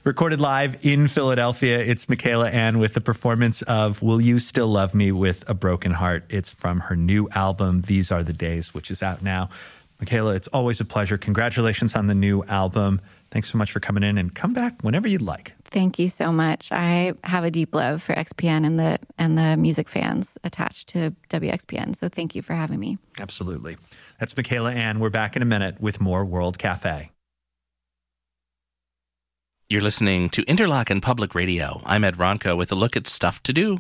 Recorded live in Philadelphia, it's Michaela Anne with the performance of Will You Still Love Me with a Broken Heart. It's from her new album, These Are the Days, which is out now. Michaela, it's always a pleasure. Congratulations on the new album. Thanks so much for coming in, and come back whenever you'd like. Thank you so much. I have a deep love for XPN and the music fans attached to WXPN. So thank you for having me. Absolutely. That's Michaela Anne. We're back in a minute with more World Cafe. You're listening to Interlochen Public Radio. I'm Ed Ronco with a look at stuff to do.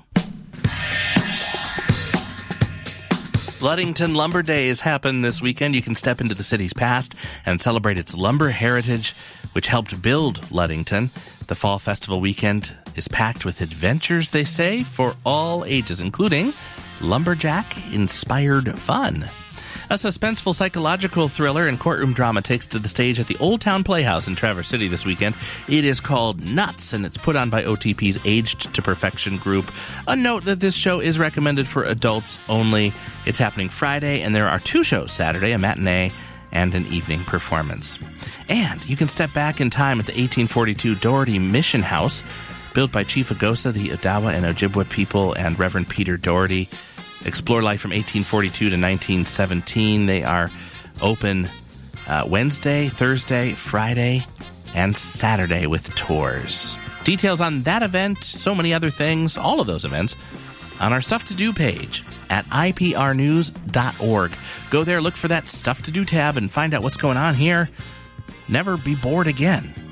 Ludington Lumber Days happen this weekend. You can step into the city's past and celebrate its lumber heritage, which helped build Ludington. The fall festival weekend is packed with adventures, they say, for all ages, including lumberjack-inspired fun. A suspenseful psychological thriller and courtroom drama takes to the stage at the Old Town Playhouse in Traverse City this weekend. It is called Nuts, and it's put on by OTP's Aged to Perfection group. A note that this show is recommended for adults only. It's happening Friday, and there are 2 shows Saturday, a matinee and an evening performance. And you can step back in time at the 1842 Doherty Mission House, built by Chief Agosa, the Odawa and Ojibwa people, and Reverend Peter Doherty. Explore life from 1842 to 1917. They are open Wednesday, Thursday, Friday, and Saturday with tours. Details on that event, so many other things, all of those events, on our Stuff to Do page at iprnews.org. Go there, look for that Stuff to Do tab, and find out what's going on here. Never be bored again.